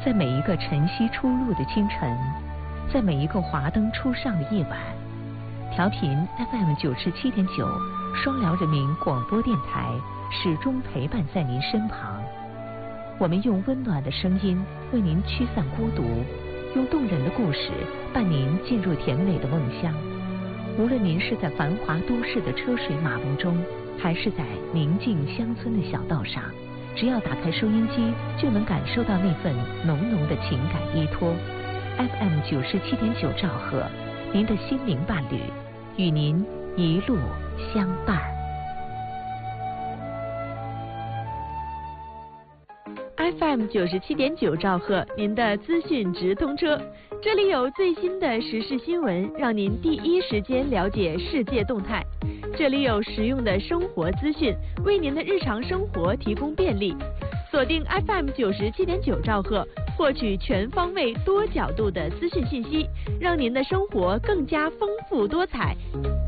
在每一个晨曦初入的清晨，在每一个华灯初上的夜晚，调频 FM 97.9双辽人民广播电台始终陪伴在您身旁。我们用温暖的声音为您驱散孤独，用动人的故事伴您进入甜美的梦乡。无论您是在繁华都市的车水马龙中，还是在宁静乡村的小道上，只要打开收音机，就能感受到那份浓浓的情感依托。FM 97.9兆赫，您的心灵伴侣，与您一路相伴。 FM 97.9兆赫，您的资讯直通车，这里有最新的时事新闻，让您第一时间了解世界动态。这里有实用的生活资讯，为您的日常生活提供便利。锁定 FM 97.9兆赫，获取全方位、多角度的资讯信息，让您的生活更加丰富多彩。